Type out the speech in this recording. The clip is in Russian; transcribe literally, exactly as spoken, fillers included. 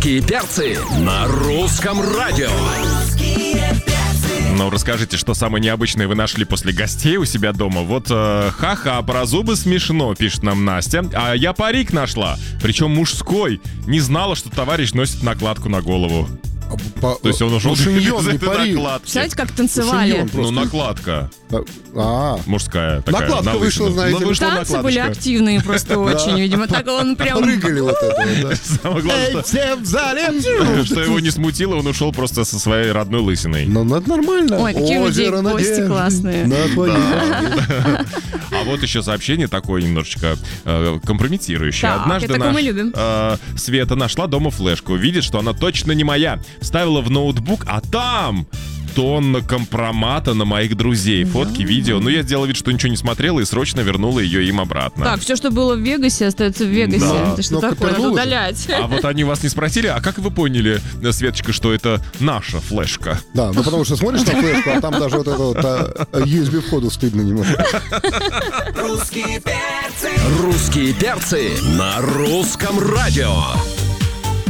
Русские перцы на русском радио. Ну, расскажите, что самое необычное вы нашли после гостей у себя дома? Вот, э, ха-ха, про зубы смешно, пишет нам Настя. А я парик нашла, причем мужской. Не знала, что товарищ носит накладку на голову. По... То есть он ушел без Шиньон, не этой парик. накладки. Представляете, как танцевали? Шиньон Ну, просто. накладка А, мужская такая. Накладка на вышла, лысину. знаете Ну, ли. вышла Танцы были накладочка. активные просто очень, видимо. Так он прям... прыгали вот это вот, да. Самое главное, всем в зале! что, что его не смутило, он ушел просто со своей родной лысиной. Ну, ну, это нормально. Ой, какие у людей Озеро гости надежды классные. на твоей А вот еще сообщение такое немножечко э, компрометирующее. Так, Однажды это такое наш, мы любим. э, Света нашла дома флешку, видит, что она точно не моя. Вставила в ноутбук, а там тонна компромата на моих друзей. Фотки, видео. Но я сделала вид, что ничего не смотрела и срочно вернула ее им обратно. Так, все, что было в Вегасе, остается в Вегасе. Да. Это что Но такое? Надо Копернула же. удалять. А вот они вас не спросили, а как вы поняли, Светочка, что это наша флешка? Да, ну потому что смотришь на флешку, а там даже вот это вот а, ю эс би-входу стыдно немного. Русские перцы на русском радио.